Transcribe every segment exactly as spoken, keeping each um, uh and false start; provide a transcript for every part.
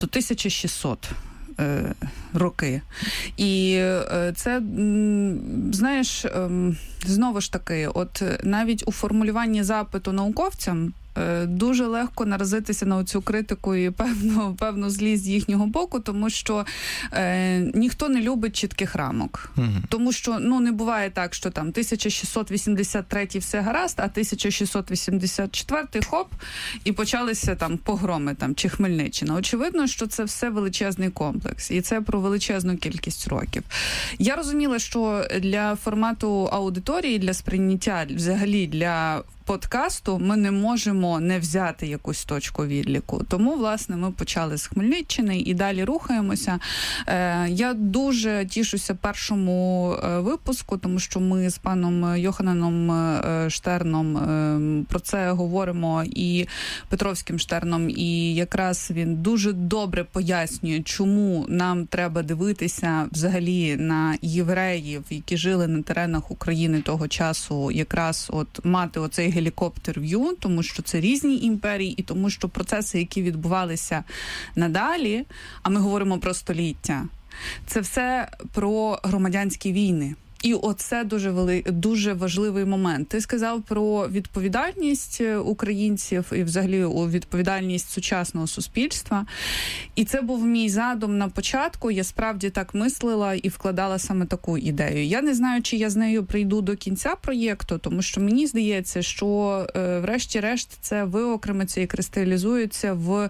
тисяча шістсот роки. І це, знаєш, знову ж таки, от навіть у формулюванні запиту науковцям дуже легко наразитися на цю критику і певну, певну злість з їхнього боку, тому що е, ніхто не любить чітких рамок. Угу. Тому що, ну, не буває так, що там тисяча шістсот вісімдесят третій все гаразд, а тисяча шістсот вісімдесят четвертий хоп, і почалися там погроми, там, чи Хмельниччина. Очевидно, що це все величезний комплекс, і це про величезну кількість років. Я розуміла, що для формату аудиторії, для сприйняття, взагалі для подкасту ми не можемо не взяти якусь точку відліку. Тому, власне, ми почали з Хмельниччини і далі рухаємося. Е, я дуже тішуся першому е, випуску, тому що ми з паном Йохананом е, Штерном е, про це говоримо, і Петровським Штерном, і якраз він дуже добре пояснює, чому нам треба дивитися взагалі на євреїв, які жили на теренах України того часу, якраз от мати оцей гелікоптер-в'ю, тому що це різні імперії, і тому що процеси, які відбувалися надалі, а ми говоримо про століття, це все про громадянські війни. І оце дуже вели... дуже важливий момент. Ти сказав про відповідальність українців і взагалі відповідальність сучасного суспільства. І це був мій задум на початку. Я справді так мислила і вкладала саме таку ідею. Я не знаю, чи я з нею прийду до кінця проєкту, тому що мені здається, що е, врешті-решт це виокремиться і кристалізується в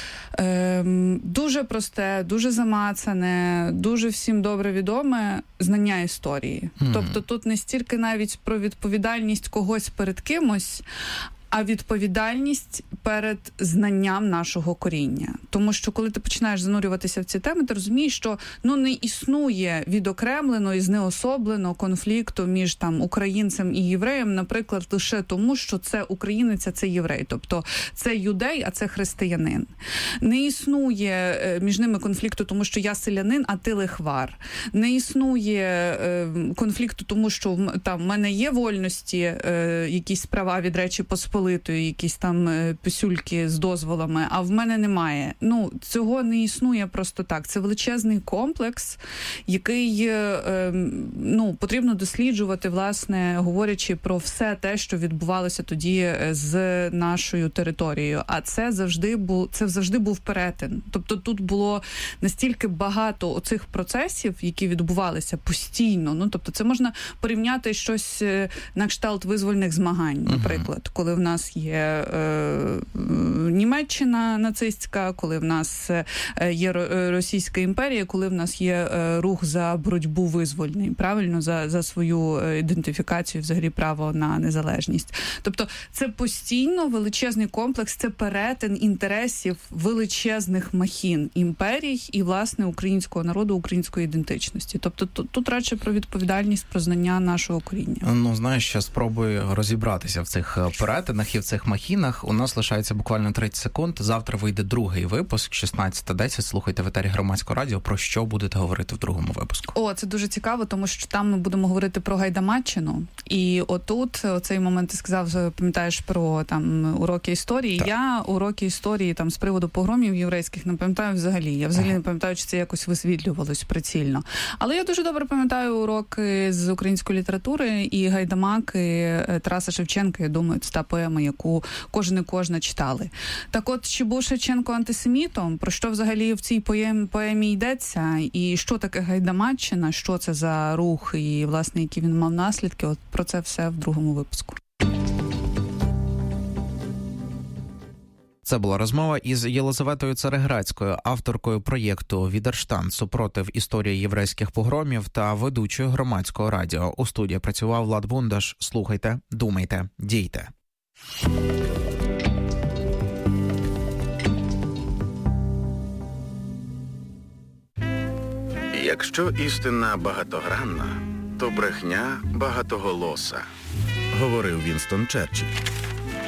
Ем, дуже просте, дуже замацане, дуже всім добре відоме знання історії. Mm. Тобто тут не стільки навіть про відповідальність когось перед кимось, а відповідальність перед знанням нашого коріння. Тому що коли ти починаєш занурюватися в ці теми, ти розумієш, що ну не існує відокремлено і знеособлено конфлікту між там українцем і євреєм, наприклад, лише тому, що це українець, а це єврей. Тобто це юдей, а це християнин. Не існує між ними конфлікту, тому що я селянин, а ти лихвар. Не існує е, конфлікту, тому що там в мене є вольності, е, якісь права від Речі Посполитої, якісь там писюльки з дозволами, а в мене немає. Ну, цього не існує просто так. Це величезний комплекс, який, ну, потрібно досліджувати, власне, говорячи про все те, що відбувалося тоді з нашою територією. А це завжди був, це завжди був перетин. Тобто тут було настільки багато оцих процесів, які відбувалися постійно. Ну, тобто це можна порівняти щось на кшталт визвольних змагань, наприклад, uh-huh. коли в нас є е, Німеччина нацистська, коли в нас є Російська імперія, коли в нас є е, рух за боротьбу визвольний, правильно, за, за свою ідентифікацію, взагалі право на незалежність. Тобто це постійно величезний комплекс, це перетин інтересів величезних махін імперій і, власне, українського народу, української ідентичності. Тобто тут, тут радше про відповідальність, про знання нашого коріння. Ну, знаєш, я спробую розібратися в цих перетинах і в цих махінах. У нас лишається буквально тридцять секунд. Завтра вийде другий випуск, шістнадцята десять. Слухайте в етері Громадського радіо. Про що будете говорити в другому випуску? О, це дуже цікаво, тому що там ми будемо говорити про Гайдамаччину. І отут, оцей момент, ти сказав, пам'ятаєш про там уроки історії. Так. Я уроки історії там з приводу погромів єврейських не пам'ятаю взагалі. Я взагалі ага. не пам'ятаю, чи це якось висвітлювалось прицільно. Але я дуже добре пам'ятаю уроки з української літератури і Гайдамаки Тараса Шевченка. Я думаю, це та поема, яку кожен і кожна читали. Так от, чи був Шевченко антисемітом? Про що взагалі в цій поемі, поемі йдеться? І що таке Гайдамаччина? Що це за рух? І, власне, які він мав наслідки? От про це все в другому випуску. Це була розмова із Єлизаветою Цареградською, авторкою проєкту «Відерштанд. Супротив історії єврейських погромів» та ведучою Громадського радіо. У студії працював Влад Бундаш. Слухайте, думайте, дійте. Якщо істина багатогранна, то брехня багатоголоса, говорив Вінстон Черчилль.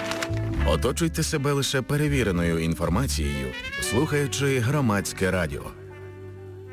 Оточуйте себе лише перевіреною інформацією, слухаючи Громадське радіо.